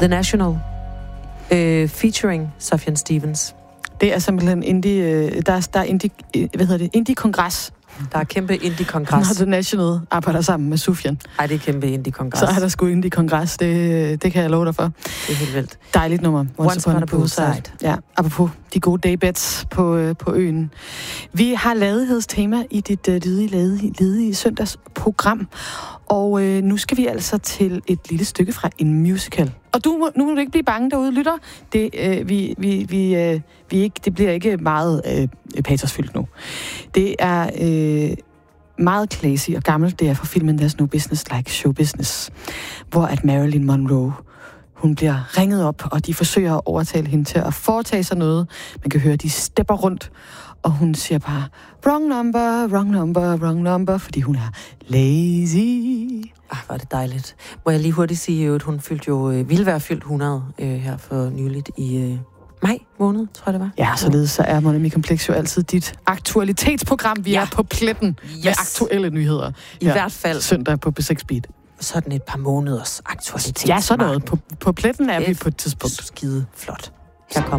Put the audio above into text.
The National, featuring Sufjan Stevens. Det er simpelthen der er indie-kongres. Der er kæmpe indie-kongres. Når The National arbejder sammen med Sufjan. Ej, det er kæmpe indie-kongres. Så er der sgu indie-kongres, det kan jeg love dig for. Det er helt vildt. Dejligt nummer. Once Upon a Poolside. Ja, apropos de gode daybeds på øen. Vi har ladighedstema i dit ledige søndagsprogram, og nu skal vi altså til et lille stykke fra en musical. Og nu må du ikke blive bange derude, lytter. Det bliver ikke meget patosfyldt nu. Det er meget classy og gammelt. Det er fra filmen There's No Business Like Show Business, hvor at Marilyn Monroe, hun bliver ringet op, og de forsøger at overtale hende til at foretage sig noget. Man kan høre, de stepper rundt, og hun siger bare, wrong number, wrong number, wrong number, fordi hun er lazy. Var det dejligt. Må jeg lige hurtigt sige, at hun ville være fyldt 100 her for nyligt i maj måned, tror jeg det var. Ja, således så er Monami Kompleks jo altid dit aktualitetsprogram. Vi er på pletten med aktuelle nyheder. I hvert fald. Søndag på B6 Beat. Sådan et par måneders aktualitet. Ja, sådan noget. På pletten er vi på et tidspunkt. Skide flot. Her kommer